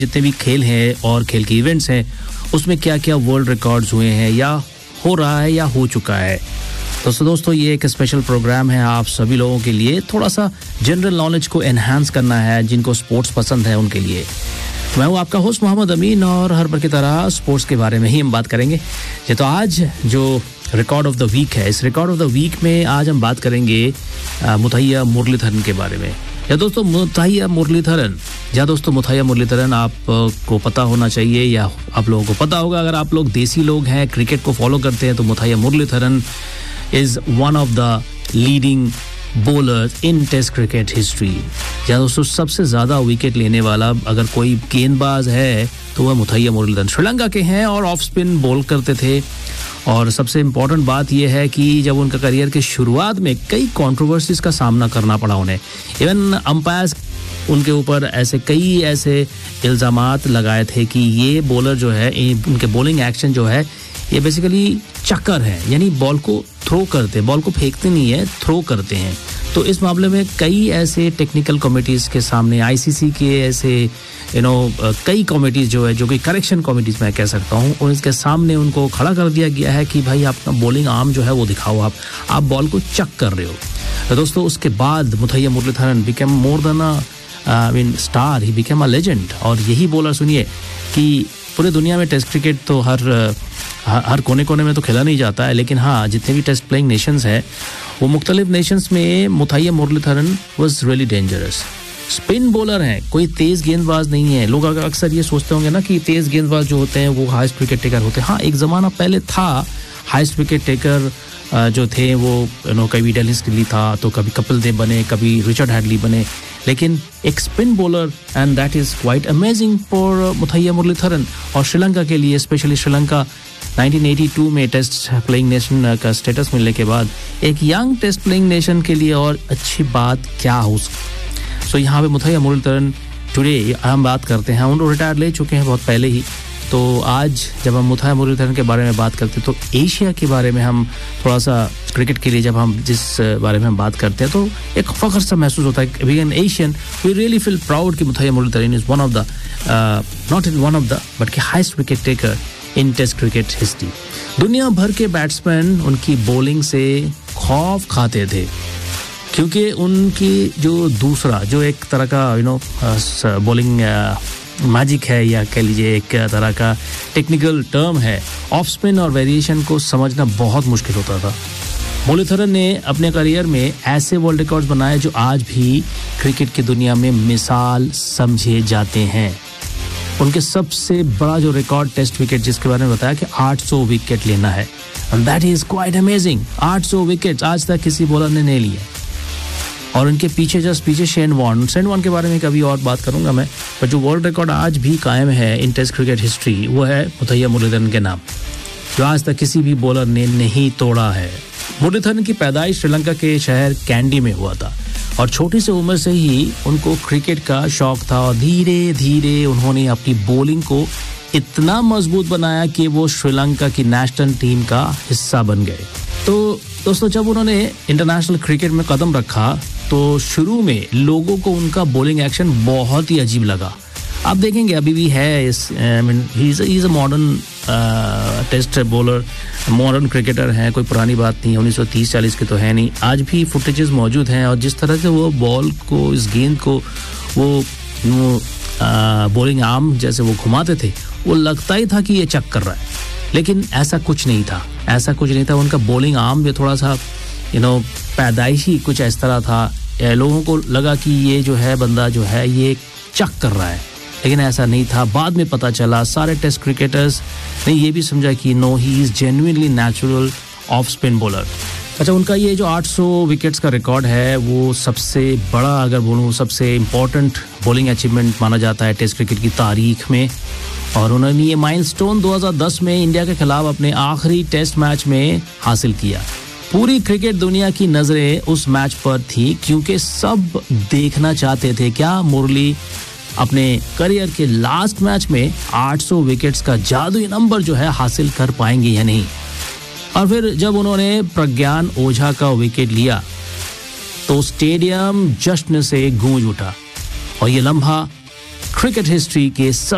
जितने भी खेल हैं और खेल के इवेंट्स हैं उसमें क्या क्या वर्ल्ड रिकॉर्ड्स हुए हैं या हो रहा है या हो चुका है। दोस्तों ये एक स्पेशल प्रोग्राम है आप सभी लोगों के लिए, थोड़ा सा जनरल नॉलेज को एनहांस करना है जिनको स्पोर्ट्स पसंद है उनके लिए। मैं हूँ आपका होस्ट मोहम्मद अमीन और हर बार की तरह स्पोर्ट्स के बारे में ही हम बात करेंगे। तो आज जो रिकॉर्ड ऑफ द वीक है, इस रिकॉर्ड ऑफ द वीक में आज हम बात करेंगे मुथैया मुरलीधरन के बारे में। दोस्तों मुथैया मुरलीधरन आपको पता होना चाहिए या आप लोगों को पता होगा, अगर आप लोग देसी लोग हैं, क्रिकेट को फॉलो करते हैं, तो Muttiah Muraleedharan is one of the leading bowlers in test cricket history. दोस्तों सबसे ज्यादा विकेट लेने वाला अगर कोई गेंदबाज है तो वह मुथैया मुरलीधरन श्रीलंका के हैं और ऑफ स्पिन बॉल करते थे। और सबसे इम्पोर्टेंट बात यह है कि जब उनका करियर के शुरुआत में कई कंट्रोवर्सीज का सामना करना पड़ा उन्हें, इवन अंपायर्स उनके ऊपर कई ऐसे इल्जामात लगाए थे कि ये बॉलर जो है, उनके बॉलिंग एक्शन जो है ये बेसिकली चक्कर है, यानी बॉल को थ्रो करते, बॉल को फेंकते नहीं है, थ्रो करते हैं। तो इस मामले में कई ऐसे टेक्निकल कमिटीज के सामने, आईसीसी के ऐसे कई कमिटीज जो है, जो कि करेक्शन कमिटीज मैं कह सकता हूँ, और इसके सामने उनको खड़ा कर दिया गया है कि भाई अपना बॉलिंग आर्म जो है वो दिखाओ, आप बॉल को चक कर रहे हो। तो दोस्तों उसके बाद Muttiah Muraleedharan became more than star, he became a legend. और यही बॉलर सुनिए कि पूरे दुनिया में टेस्ट क्रिकेट तो हर कोने कोने में तो खेला नहीं जाता है, लेकिन हाँ जितने भी टेस्ट प्लेइंग नेशंस हैं वो मुख्तलिफ नेशंस में Muttiah Muraleedharan was really dangerous. Spin bowler हैं, कोई तेज गेंदबाज नहीं है। लोग अक्सर ये सोचते होंगे ना कि तेज गेंदबाज जो होते हैं वो हाईएस्ट विकेट टेकर होते हैं। हाँ, एक ज़माना पहले था हाईएस्ट विकेट टेकर जो थे वो कभी डेनिस लिली था, तो कभी कपिल देव बने, कभी रिचर्ड हैडली बने, लेकिन एक spin bowler and that is quite amazing for Muttiah Muraleedharan. और श्रीलंका के लिए, स्पेशली श्रीलंका 1982 में टेस्ट प्लेइंग नेशन का स्टेटस मिलने के बाद एक यंग टेस्ट प्लेइंग नेशन के लिए और अच्छी बात क्या हो। सो यहाँ पे मुथैया मुरलीधरन टुडे हम बात करते हैं, उन्होंने रिटायर ले चुके हैं बहुत पहले ही। तो आज जब हम मुथैया मुरलीधरन के बारे में बात करते हैं तो एशिया के बारे में हम थोड़ा सा, क्रिकेट के लिए जब हम जिस बारे में हम बात करते हैं तो एक फख्र सा महसूस होता है। Being an Asian we really feel proud कि Muttiah Muraleedharan is one of the not in one of the but कि हाईएस्ट विकेट टेकर इन टेस्ट क्रिकेट हिस्ट्री। दुनिया भर के बैट्समैन उनकी बॉलिंग से खौफ खाते थे, क्योंकि उनकी जो एक तरह का बॉलिंग मैजिक है, या कह लीजिए एक तरह का टेक्निकल टर्म है, ऑफ स्पिन और वेरिएशन को समझना बहुत मुश्किल होता था। मुरलीधरन ने अपने करियर में ऐसे वर्ल्ड रिकॉर्ड्स बनाए जो आज भी क्रिकेट की दुनिया में मिसाल समझे जाते हैं। उनके सबसे बड़ा जो रिकॉर्ड टेस्ट विकेट जिसके बारे में बताया कि 800 विकेट लेना है, and that is quite amazing. 800 wicket आज तक किसी बॉलर ने नहीं लिए। और उनके पीछे शेन वॉर्न के बारे में कभी और बात करूंगा मैं, पर जो वर्ल्ड रिकॉर्ड आज भी कायम है इन टेस्ट क्रिकेट हिस्ट्री वो है मुथैया मुरलीधरन के नाम, जो आज तक किसी भी बॉलर ने नहीं तोड़ा है। मुरलीधरन की पैदाइश श्रीलंका के शहर कैंडी में हुआ था और छोटी सी उम्र से ही उनको क्रिकेट का शौक था और धीरे धीरे उन्होंने अपनी बॉलिंग को इतना मजबूत बनाया कि वो श्रीलंका की नेशनल टीम का हिस्सा बन गए। तो दोस्तों जब उन्होंने इंटरनेशनल क्रिकेट में कदम रखा तो शुरू में लोगों को उनका बॉलिंग एक्शन बहुत ही अजीब लगा। आप देखेंगे अभी भी है, he is a modern test bowler, modern cricketer हैं, कोई पुरानी बात नहीं है, 1930-40 के तो है नहीं। आज भी फुटेजेस मौजूद हैं और जिस तरह से वो बॉल को, इस गेंद को वो बॉलिंग आर्म जैसे वो घुमाते थे, वो लगता ही था कि ये चक कर रहा है, लेकिन ऐसा कुछ नहीं था। उनका बॉलिंग आर्म भी थोड़ा सा पैदाइशी कुछ इस तरह था, लोगों को लगा कि ये जो है बंदा जो है ये चक कर रहा है, लेकिन ऐसा नहीं था। बाद में पता चला, सारे टेस्ट क्रिकेटर्स ने ये भी समझा कि no, he is genuinely natural off spin bowler. अच्छा, उनका ये जो 800 विकेट्स का रिकॉर्ड है वो सबसे बड़ा, अगर बोलूँ सबसे इम्पोर्टेंट बॉलिंग अचीवमेंट माना जाता है टेस्ट क्रिकेट की तारीख में। और उन्होंने ये माइलस्टोन 2010 में इंडिया के खिलाफ अपने आखिरी टेस्ट मैच में हासिल किया। पूरी क्रिकेट दुनिया की नजरें उस मैच पर थी, क्योंकि सब देखना चाहते थे क्या मुरली अपने करियर के लास्ट मैच में 800 विकेट्स का जादुई नंबर जो है हासिल कर पाएंगे या नहीं। और फिर जब उन्होंने प्रज्ञान ओझा का विकेट लिया तो स्टेडियम जश्न से गूंज उठा और ये लम्हा क्रिकेट हिस्ट्री के सब